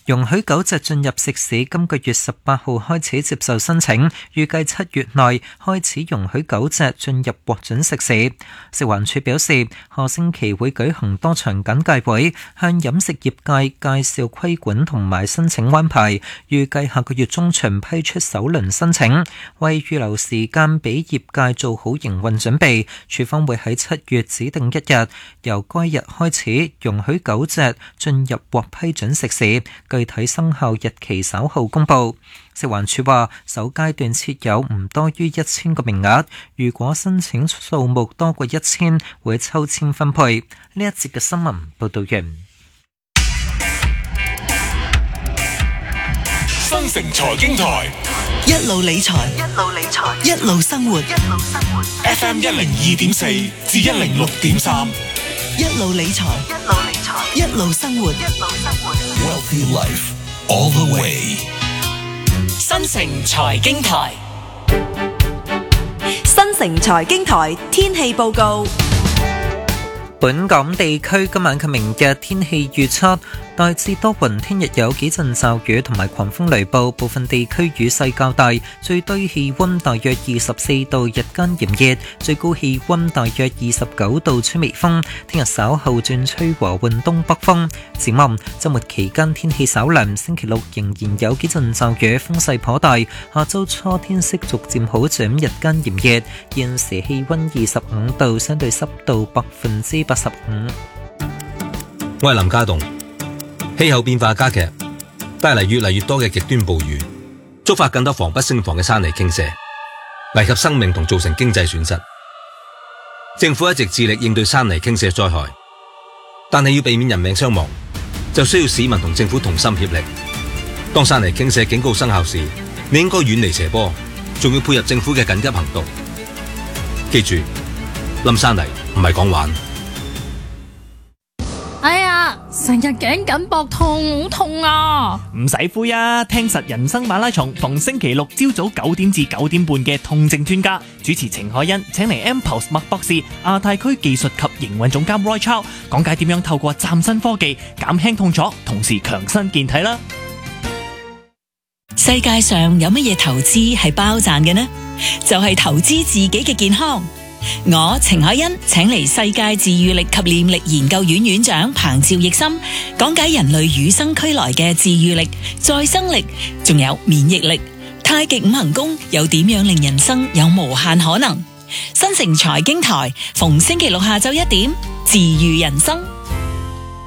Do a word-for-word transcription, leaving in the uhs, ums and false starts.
容許狗隻進入食肆，今個月十八號開始接受申請，預計七月內開始容許狗隻進入獲准食肆。食環署表示，下星期會舉行多場簡介會，向飲食業界介紹規管同埋申請安排，預計下個月中旬批出首輪申請，為預留時間俾業界做好營運準備，署方會喺七月指定一日，由該日開始容許狗隻進入獲批准食肆，具體生效日期稍後公佈。食環署話，首階段設有唔多於一千個名額，如果申請數目多過一千，會抽籤分配。呢一節嘅新聞報道完。 新城財經台， 一路理財，一路理財，一路生活，一路生活。 F M 一零二點四至一零六點三， 一路理財，一路理財，一路生活，一路生活。 Wealthy life all the way。 新城財經台， 新城財經台天氣報告。 本港地區今晚及明日天氣預測，大致多雲，聽日有幾陣驟雨同埋狂風雷暴，部分地區雨勢較大，最低氣溫大約二十四度，日間炎熱，最高氣溫大約二十九度，吹微風。聽日稍後轉吹和緩東北風。展望週末期間天氣稍涼，星期六仍然有幾陣驟雨，風勢頗大。下週初天色逐漸好轉，日間炎熱，現時氣溫二十五度，相對濕度百分之八十五。 我係林家棟。氣候變化加劇，帶嚟越嚟越多嘅極端暴雨，觸發更多防不勝防嘅山泥傾瀉，危及生命同造成經濟損失。政府一直致力應對山泥傾瀉災害，但係要避免人命傷亡，就需要市民同政府同心協力。當山泥傾瀉警告生效時，你應該遠離斜坡，仲要配合政府嘅緊急行動。記住，冧山泥唔係講玩。 哎呀，成日頸緊膊痛，好痛啊！ 唔使灰啊，聽實人生馬拉松，逢星期六朝早九點至九點半嘅痛症專家主持程海欣，請嚟 M-Pulse 麥博士、亞太區技術及營運總監 Roy Chow 講解點樣透過嶄新科技減輕痛楚，同時強身健體啦。 世界上有乜嘢投資係包賺嘅呢？就係投資自己嘅健康。我程海欣請嚟世界治癒力及念力研究院院長彭趙奕森，講解人類與生俱來嘅治癒力、再生力，仲有免疫力。太極五行功又點樣令人生有無限可能？新城財經台逢星期六下晝一點，治癒人生。